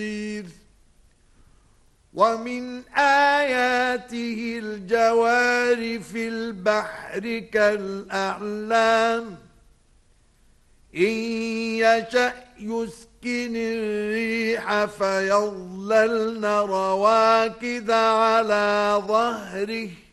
ومن آياته الجوار في البحر كالأعلام إن يشأ يسكن الريح فيظللن رواكد على ظهره